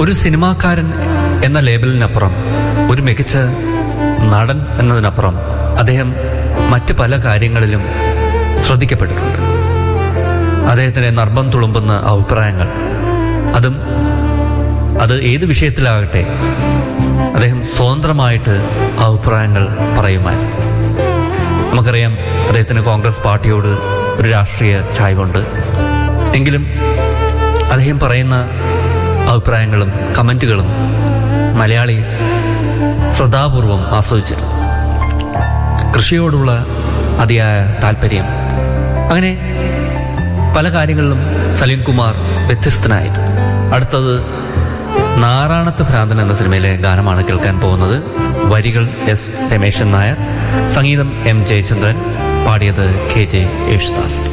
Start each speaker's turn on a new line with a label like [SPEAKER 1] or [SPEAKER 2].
[SPEAKER 1] ഒരു സിനിമാക്കാരൻ എന്ന ലേബലിനപ്പുറം, ഒരു മികച്ച നടൻ എന്നതിനപ്പുറം അദ്ദേഹം മറ്റ് പല കാര്യങ്ങളിലും ശ്രദ്ധിക്കപ്പെട്ടിട്ടുണ്ട്. അദ്ദേഹത്തിൻ്റെ നർമ്മം തുളുമ്പുന്ന അഭിപ്രായങ്ങൾ, അത് ഏത് വിഷയത്തിലാകട്ടെ അദ്ദേഹം സ്വതന്ത്രമായിട്ട് അഭിപ്രായങ്ങൾ പറയുമായിരുന്നു. നമുക്കറിയാം അദ്ദേഹത്തിന് കോൺഗ്രസ് പാർട്ടിയോട് ഒരു രാഷ്ട്രീയ ചായ്വുണ്ട്. എങ്കിലും അദ്ദേഹം പറയുന്ന അഭിപ്രായങ്ങളും കമൻറ്റുകളും മലയാളി ശ്രദ്ധാപൂർവം ആസ്വദിച്ചിരുന്നു. കൃഷിയോടുള്ള അതിയായ താല്പര്യം, അങ്ങനെ പല കാര്യങ്ങളിലും സലീം കുമാർ വ്യത്യസ്തനായിരുന്നു. അടുത്തത് നാറാണത്ത് ഭ്രാന്തൻ എന്ന സിനിമയിലെ ഗാനമാണ് കേൾക്കാൻ പോകുന്നത്. വരികൾ എസ് രമേശൻ നായർ, സംഗീതം എം ജയചന്ദ്രൻ, പാടിയത് KJ യേശുദാസ്.